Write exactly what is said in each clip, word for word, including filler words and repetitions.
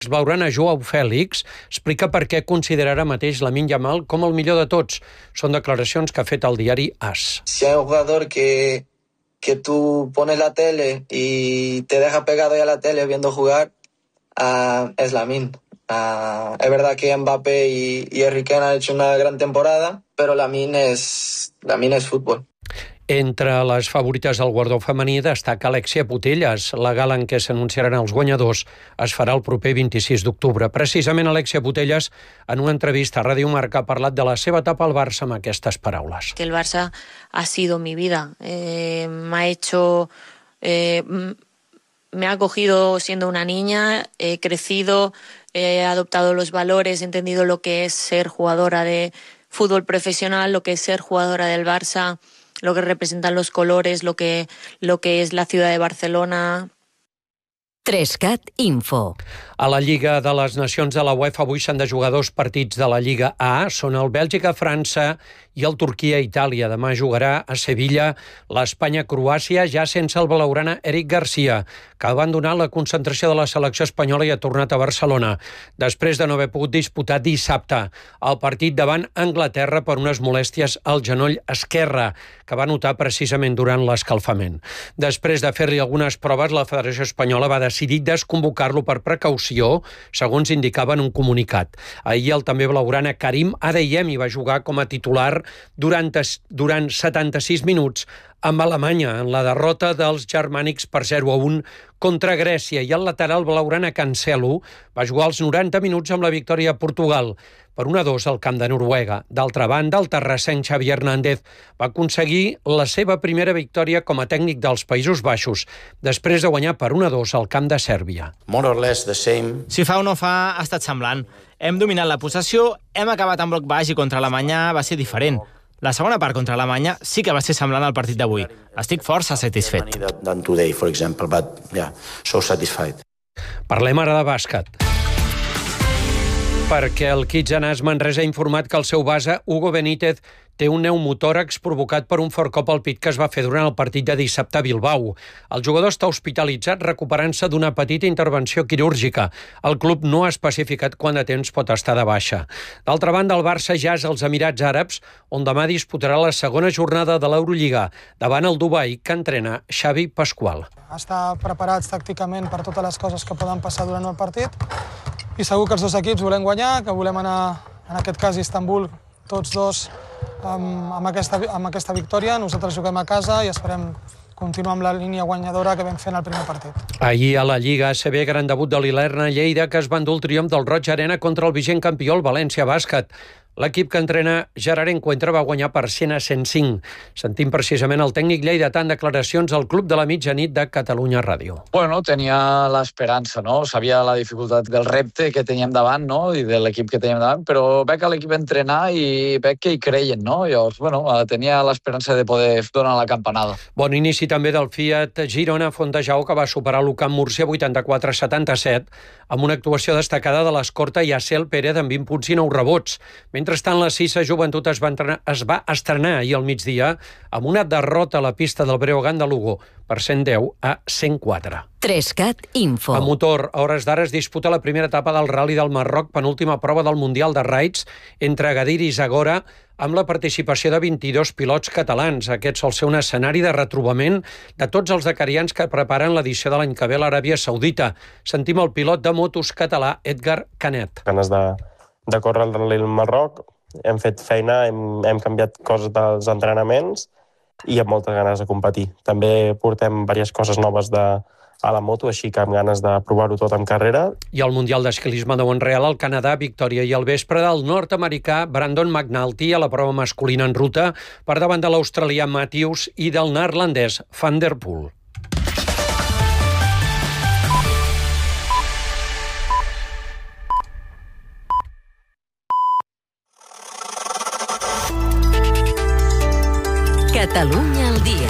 Blaugrana Joao Fèlix explica per què considera ara mateix Lamine Yamal com el millor de tots. Són declaracions que ha fet al diari AS. Si hay un jugador que, que tú pones la tele y te deja pegado ahí a la tele viendo jugar, uh, es Lamine. Uh, es verdad que Mbappé y, y Harry Kane han hecho una gran temporada, pero Lamine es, Lamine es fútbol. Entre les favorites del guardó femení destaca Alexia Putellas. La gala en què s'anunciaran els guanyadors es farà el proper vint-i-sis d'octubre. Precisament Alexia Putellas, en una entrevista a Ràdio Marca, ha parlat de la seva etapa al Barça amb aquestes paraules. Que el Barça ha sido mi vida. Eh, me ha hecho... Eh, me ha acogido siendo una niña, he crecido, he adoptado los valores, he entendido lo que es ser jugadora de fútbol profesional, lo que es ser jugadora del Barça, lo que representan los colores, lo que, lo que es la ciudad de Barcelona. Trescat Info. A la Lliga de les Nacions de la UEFA avui s'han de jugar dos partits de la Lliga A. Són el Bèlgica-França i el Turquia-Itàlia. Demà jugarà a Sevilla l'Espanya-Croàcia, ja sense el blaugrana Eric Garcia, que ha abandonat la concentració de la selecció espanyola i ha tornat a Barcelona, després de no haver pogut disputar dissabte el partit davant Anglaterra per unes molèsties al genoll esquerre, que va notar precisament durant l'escalfament. Després de fer-li algunes proves, la Federació Espanyola va decidir desconvocar-lo per precaució, segons indicava en un comunicat. Ahir el també blaugrana Karim Adeyemi va jugar com a titular durant, durant setanta-sis minuts amb Alemanya en la derrota dels germànics per zero a un contra Grècia, i el lateral blaugrana Cancelo va jugar els noranta minuts amb la victòria a Portugal per un a dos al camp de Noruega. D'altra banda, el terrassenc Xavi Hernández va aconseguir la seva primera victòria com a tècnic dels Països Baixos, després de guanyar per un a dos al camp de Sèrbia. More or less the same. Si fa o no fa, ha estat semblant. Hem dominat la possessió, hem acabat en bloc baix i contra Alemanya va ser diferent. La segona part contra Alemanya sí que va ser semblant al partit d'avui. Estic força satisfet. Than today, for example, but yeah, so satisfied. Parlem ara de bàsquet. Perquè el Kitsanàs Manresa ha informat que el seu base, Hugo Benítez, té un pneumotòrax provocat per un fort cop al pit que es va fer durant el partit de dissabte a Bilbao. El jugador està hospitalitzat recuperant-se d'una petita intervenció quirúrgica. El club no ha especificat quant de temps pot estar de baixa. D'altra banda, el Barça ja és als Emirats Àrabs, on demà disputarà la segona jornada de l'Eurolliga, davant el Dubai, que entrena Xavi Pasqual. Estar preparats tàcticament per totes les coses que poden passar durant el partit, i segur que els dos equips volem guanyar, que volem anar, en aquest cas, a Istanbul, tots dos amb, amb, aquesta, amb aquesta victòria. Nosaltres juguem a casa i esperem continuar amb la línia guanyadora que vam fer en el primer partit. Ahir a la Lliga A C B, gran debut de l'Ilerna Lleida, que es va endur el triomf del Roig Arena contra el vigent campió, el València Bàsquet. L'equip que entrena Gerard Encuentra va guanyar per cent a cent cinc. Sentim precisament el tècnic lleidatà en declaracions al Club de la Mitjanit de Catalunya Ràdio. Bueno, tenia l'esperança, no? Sabia la dificultat del repte que teníem davant, no? I de l'equip que teníem davant, però veig a l'equip entrenar i veig que hi creien, no? Llavors, bueno, tenia l'esperança de poder donar la campanada. Bon inici també del Fiat Girona Fontejau, que va superar l'Ucamp Múrcia vuitanta-quatre a setanta-set, amb una actuació destacada de l'escorta Yassel Pérez amb vint punts i nou rebots. Mentrestant, la Sisa Joventut es va, entrenar, es va estrenar ahir al migdia amb una derrota a la pista del Breogán de Lugo per cent deu a cent quatre. Trescat Info. A motor, a hores d'ara es disputa la primera etapa del Rally del Marroc, penúltima prova del Mundial de Raids entre Agadir i Zagora, amb la participació de vint-i-dos pilots catalans. Aquest sol ser un escenari de retrobament de tots els dakarians que preparen l'edició de l'any que ve a l'Aràbia Saudita. Sentim el pilot de motos català, Edgar Canet. Ganes de, de córrer el Rally del Marroc, hem fet feina, hem, hem canviat coses dels entrenaments i amb moltes ganes de competir. També portem diverses coses noves de, a la moto, així que amb ganes de provar-ho tot en carrera. I al Mundial d'Esquilisme de Montreal, al Canadà, victòria i al vespre del nord-americà Brandon McNulty a la prova masculina en ruta per davant de l'australià Matthews i del neerlandès Van der Poel. Catalunya al dia.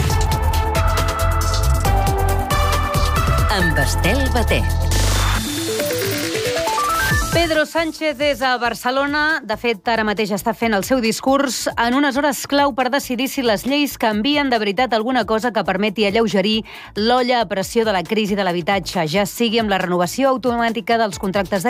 Amb Estel Batet. Pedro Sánchez és a Barcelona. De fet, ara mateix està fent el seu discurs en unes hores clau per decidir si les lleis canvien de veritat alguna cosa que permeti alleugerir l'olla a pressió de la crisi de l'habitatge, ja sigui amb la renovació automàtica dels contractes de